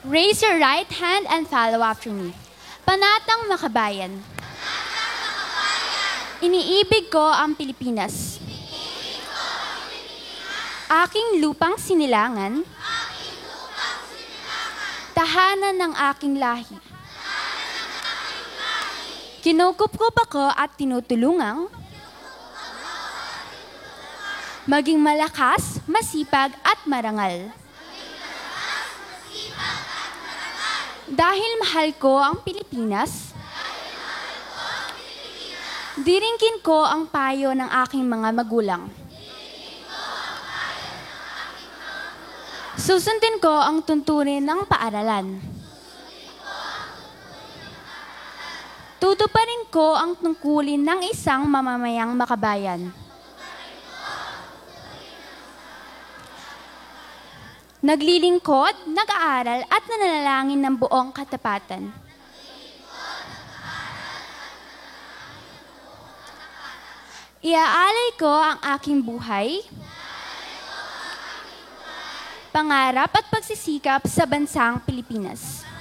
Raise your right hand and follow after me. Panatang Makabayan. Iniibig ko ang Pilipinas. Aking lupang sinilangan. Tahanan ng aking lahi. Kinukup-kup ako at tinutulungang maging malakas, masipag at marangal. Dahil mahal ko ang Pilipinas, diringgin ko ang payo ng aking mga magulang. Susundin ko ang tuntunin ng paaralan. Tutuparin ko ang tungkulin ng isang mamamayang makabayan. Naglilingkod, nag-aaral at nananalangin ng buong katapatan. Iaalay ko ang aking buhay, pangarap at pagsisikap sa bansang Pilipinas.